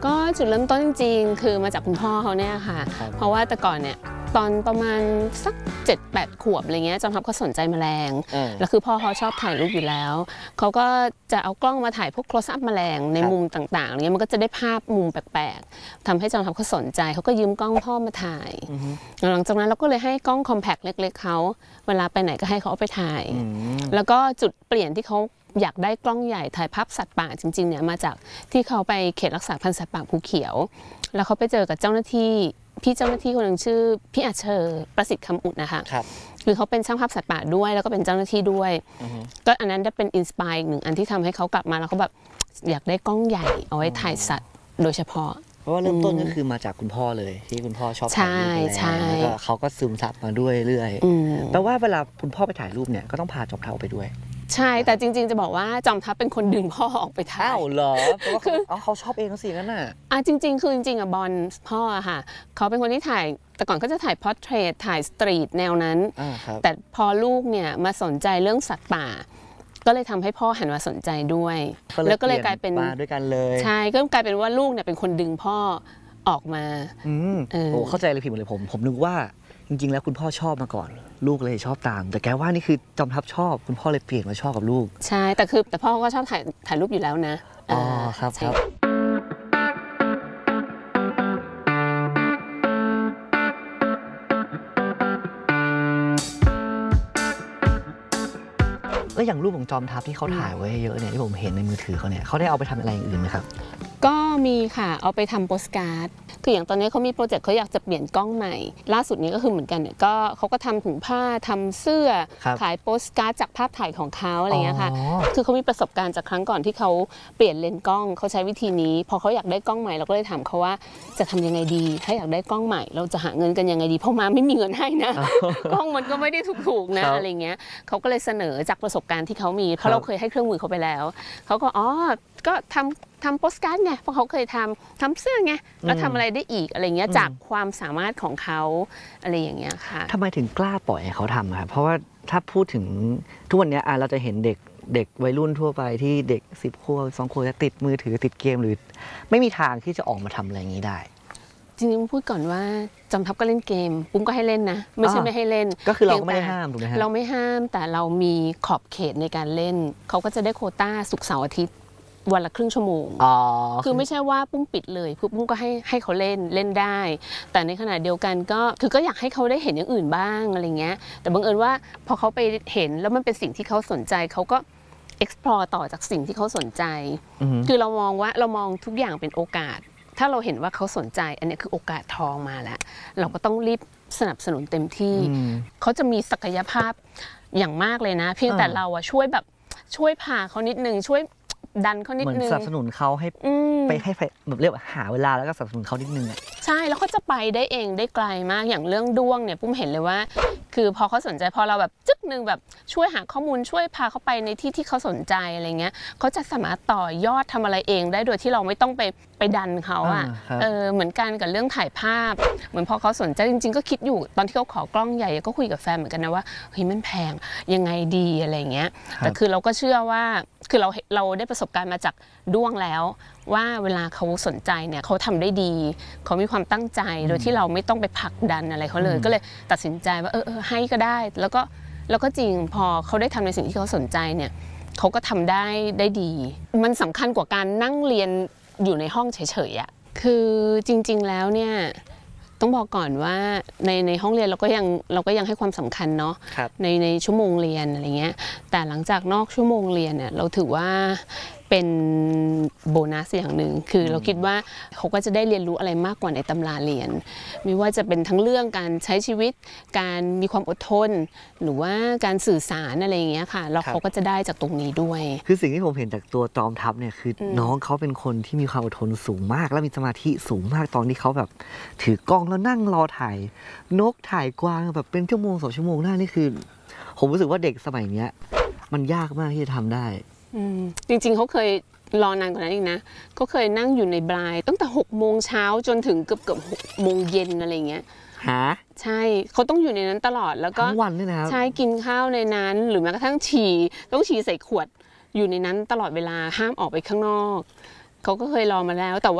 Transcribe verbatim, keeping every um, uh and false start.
ก็จุดเริ่มต้นจริงๆคือมาจากคุณพ่อเขาเนี่ยค่ะเพราะว่าแต่ก่อนเนี่ยตอนประมาณสัก เจ็ดแปด ขวบอะไรเงี้ยจอมทัพก็สนใจแมลงแล้วคือพ่อเขาชอบถ่ายรูปอยู่แล้วเขาก็จะเอากล้องมาถ่ายพวก close up แมลงในมุมต่างๆอะไรเงี้ยมันก็จะได้ภาพมุมแปลกๆทำให้จอมทัพเขาสนใจเขาก็ยืมกล้องพ่อมาถ่ายหลังจากนั้นเราก็เลยให้กล้องคอมแพคเล็กๆเขาเวลาไปไหนก็ให้เขาเอาไปถ่ายแล้วก็จุดเปลี่ยนที่เขาอยากได้กล้องใหญ่ถ่ายภาพสัตว์ป่าจริงๆเนี่ยมาจากที่เขาไปเขตรักษาพันธุ์สัตว์ป่าภูเขียวแล้วเขาไปเจอกับเจ้าหน้าที่พี่เจ้าหน้าที่คนหนึ่งชื่อพี่อาเชอร์ประสิทธิ์คำอุดนะคะครับคือเขาเป็นช่างภาพสัตว์ป่าด้วยแล้วก็เป็นเจ้าหน้าที่ด้วยก็อันนั้นจะเป็นอินสปายอีกหนึ่งอันที่ทำให้เขากลับมาแล้วเขาแบบอยากได้กล้องใหญ่เอาไว้ถ่ายสัตว์โดยเฉพาะเพราะว่าเริ่มต้นก็คือมาจากคุณพ่อเลยที่คุณพ่อชอบถ่ายรูปแล้วก็เขาก็ซึมซับมาด้วยเรื่อยแปลว่าเวลาคุณพ่อไปถ่ายรูปเนี่ยก็ต้องพาจอมทัพไปด้วยใช่แต่จริงๆจะบอกว่าจอมทัพเป็นคนดึงพ่อออกไปถ่ายอ้าวเหรอเพราะว่าคือเขาชอบเองสิงั้นน่ะอ่ะจริงๆคือจริงๆอ่ะบอลพ่ออะค่ะเขาเป็นคนที่ถ่ายแต่ก่อนก็จะถ่ายพอร์เทรตถ่ายสตรีทแนวนั้นแต่พอลูกเนี่ยมาสนใจเรื่องสัตว์ป่าก็เลยทำให้พ่อหันมาสนใจด้วยแล้วก็เลยกลายเป็นมาด้วยกันเลยใช่ก็กลายเป็นว่าลูกเนี่ยเป็นคนดึงพ่อออกมาอืมโอ้เข้าใจเลยผิดหมดเลยผมผมนึกว่าจริงๆแล้วคุณพ่อชอบมาก่อนลูกเลยชอบตามแต่แกว่านี่คือจอมทัพชอบคุณพ่อเลยเปลี่ยนมาชอบกับลูกใช่แต่คือแต่พ่อก็ชอบถ่ายถ่ายรูปอยู่แล้วนะอ๋อครับครับแล้วอย่างรูปของจอมทัพที่เขาถ่ายไว้เยอะเนี่ยที่ผมเห็นในมือถือเขาเนี่ยเขาได้เอาไปทำอะไรอย่างอื่นไหมครับก็มีค่ะเอาไปทำโปสการ์ดคืออย่างตอนนี้เขามีโปรเจกต์เขาอยากจะเปลี่ยนกล้องใหม่ล่าสุดนี้ก็คือเหมือนกันเนี่ยก็เขาก็ทำถุงผ้าทำเสื้อขายโปสการ์ดจากภาพถ่ายของเขาอะไรเงี้ยค่ะคือเขามีประสบการณ์จากครั้งก่อนที่เขาเปลี่ยนเลนส์กล้องเขาใช้วิธีนี้พอเขาอยากได้กล้องใหม่เราก็เลยถามเขาว่าจะทำยังไงดีถ้าอยากได้กล้องใหม่เราจะหาเงินกันยังไงดีเพราะมาไม่มีเงินให้นะกล้องมันก็ไม่ได้ถูกๆนะอะไรเงี้ยเขาก็เลยเสนอจากประสบการณ์ที่เขามีเพราะเราเคยให้เครื่องมือเขาไปแล้วเขาก็อ๋อก็ทำทำโปสการ์ดไงเพราะเขาเคยทำทำเสื้อไงแล้วทำอะไรได้อีกอะไรเงี้ยจากความสามารถของเขาอะไรอย่างเงี้ยค่ะทำไมถึงกล้าปล่อยให้เขาทำครับเพราะว่าถ้าพูดถึงทุกวันนี้เราจะเห็นเด็กเด็กวัยรุ่นทั่วไปที่เด็กสิบขวบสองขวบจะติดมือถือติดเกมหรือไม่มีทางที่จะออกมาทำอะไรอย่างนี้ได้จริงๆพูดก่อนว่าจอมทัพก็เล่นเกมปุ้มก็ให้เล่นนะไม่ใช่ไม่ให้เล่นก็คือเราก็ไม่ได้ห้ามถูกไหมฮะเราไม่ห้ามแต่เรามีขอบเขตในการเล่นเขาก็จะได้โควต้าศุกร์เสาร์อาทิตย์วันละครึ่งชั่วโมงคือไม่ใช่ว่าปุ้มปิดเลยคือปุ้มก็ให้ให้เขาเล่นเล่นได้แต่ในขณะเดียวกันก็คือก็อยากให้เขาได้เห็นอย่างอื่นบ้างอะไรเงี้ยแต่บังเอิญว่าพอเขาไปเห็นแล้วมันเป็นสิ่งที่เขาสนใจเขาก็ explore ต่อจากสิ่งที่เขาสนใจคือเรามองว่าเรามองทุกอย่างเป็นโอกาสถ้าเราเห็นว่าเขาสนใจอันนี้คือโอกาสทองมาแล้วเราก็ต้องรีบสนับสนุนเต็มที่เขาจะมีศักยภาพอย่างมากเลยนะเพียงแต่เราอะช่วยแบบช่วยพาเขานิดนึงช่วยดันเขานิดนึงเหมือนสนับสนุนเขาให้ไปให้แบบเรียกว่าหาเวลาแล้วก็สนับสนุนเขานิดนึงอ่ะใช่แล้วเขาจะไปได้เองได้ไกลมากอย่างเรื่องด้วงเนี่ยปุ้มเห็นเลยว่าคือพอเขาสนใจพอเราแบบจึ๊กนึงแบบช่วยหาข้อมูลช่วยพาเขาไปในที่ที่เขาสนใจอะไรเงี้ยเขาจะสามารถต่อยอดทำอะไรเองได้โดยที่เราไม่ต้องไปไปดันเขาอ่ะเออเหมือนกันกับเรื่องถ่ายภาพเหมือนพอเขาสนใจจริงๆก็คิดอยู่ตอนที่เขาขอกล้องใหญ่ก็คุยกับแฟนเหมือนกันนะว่าเฮ้ยมันแพงยังไงดีอะไรเงี้ยแต่คือเราก็เชื่อว่าคือเราเราได้ประสบการณ์มาจากด้วงแล้วว่าเวลาเขาสนใจเนี่ยเขาทำได้ดีเขามีความตั้งใจโดยที่เราไม่ต้องไปผลักดันอะไรเขาเลยก็เลยตัดสินใจว่าเออเออให้ก็ได้แล้วก็แล้วก็จริงพอเขาได้ทำในสิ่งที่เขาสนใจเนี่ยเขาก็ทำได้ได้ดีมันสำคัญกว่าการนั่งเรียนอยู่ในห้องเฉยๆอ่ะคือจริงๆแล้วเนี่ยต้องบอกก่อนว่าในในห้องเรียนเราก็ยังเราก็ยังให้ความสำคัญเนาะในในชั่วโมงเรียนอะไรเงี้ยแต่หลังจากนอกชั่วโมงเรียนเนี่ยเราถือว่าเป็นโบนัสอย่างหนึ่งคือเราคิดว่าเขาก็จะได้เรียนรู้อะไรมากกว่าในตำราเรียนไม่ว่าจะเป็นทั้งเรื่องการใช้ชีวิตการมีความอดทนหรือว่าการสื่อสารอะไรอย่างเงี้ยค่ะแล้วเขาก็จะได้จากตรงนี้ด้วยคือสิ่งที่ผมเห็นจากตัวจอมทัพเนี่ยคือน้องเขาเป็นคนที่มีความอดทนสูงมากและมีสมาธิสูงมากตอนที่เขาแบบถือกล้องแล้วนั่งรอถ่ายนกถ่ายกวางแบบเป็นชั่วโมงสองชั่วโมงหน้านี่คือผมรู้สึกว่าเด็กสมัยเนี้ยมันยากมากที่จะทำได้จริงๆเขาเคยรอนานกว่านั้นอีกนะเขาเคยนั่งอยู่ในบรายตั้งแต่หกโมงเช้าจนถึงเกือบเกือบหกโมงเย็นอะไรเงี้ยฮะใช่เขาต้องอยู่ในนั้นตลอดแล้วก็ทั้งวันเลยนะครับใช่กินข้าวในนั้นหรือแม้กระทั่งฉี่ต้องฉี่ใส่ขวดอยู่ในนั้นตลอดเวลาห้ามออกไปข้างนอกเขาก็เคยรอมาแล้วแต่ว่า